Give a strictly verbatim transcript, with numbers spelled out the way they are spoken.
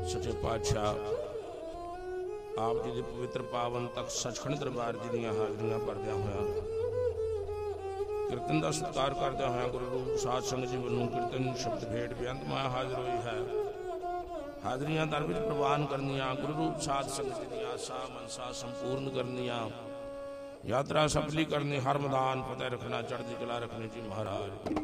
सच्चे पातशाह आप जी के पवित्र पावन तक सचखंड दरबार जी ਦੀਆਂ ਹਾਜ਼ਰੀਆਂ ਭਰਦਿਆਂ ਹੋਇਆ ਕੀਰਤਨ ਦਾ ਸਤਿਕਾਰ ਕਰਦਿਆਂ ਹੋਇਆ ਗੁਰੂ ਰੂਪ ਸਾਧ ਸੰਗਤ ਜੀ ਵੱਲੋਂ ਕੀਰਤਨ ਸ਼ਬਦ ਭੇਟ ਬੇਅੰਤ ਮਾਇਆ ਹਾਜ਼ਰ ਹੋਈ ਹੈ। ਹਾਜ਼ਰੀਆਂ ਦਰ ਵਿੱਚ ਪ੍ਰਵਾਨ ਕਰਨੀਆਂ, ਗੁਰੂ ਰੂਪ ਸਾਧ ਸੰਗਤ ਜੀ ਦੀਆਂ ਆਸਾਂ ਮਨਸਾਂ ਸੰਪੂਰਨ ਕਰਨੀਆਂ, यात्रा सफली करनी, हर मैदान फतेह रखना, चढ़ती कला रखनी जी महाराज।